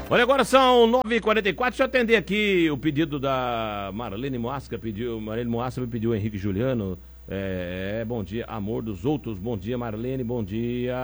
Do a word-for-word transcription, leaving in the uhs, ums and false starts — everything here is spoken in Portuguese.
Olha, agora são nove e quarenta e quatro, deixa eu atender aqui o pedido da Marlene Moasca, pediu, Marlene Moasca me pediu o Henrique Juliano, é, bom dia, amor dos outros, bom dia Marlene, bom dia.